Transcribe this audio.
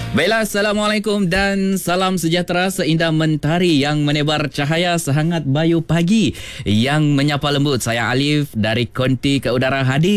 Baiklah, Assalamualaikum dan salam sejahtera seindah mentari yang menebar cahaya sehangat bayu pagi yang menyapa lembut. Saya Alif dari Konti ke Udara hadir